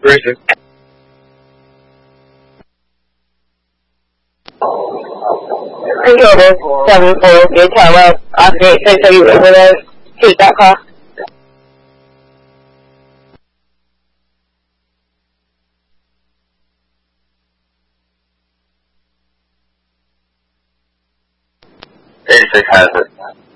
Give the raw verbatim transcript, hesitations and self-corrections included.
Reason. Thank you for seven four给台湾阿给飞飞有回来去打卡。 eighty-six has it.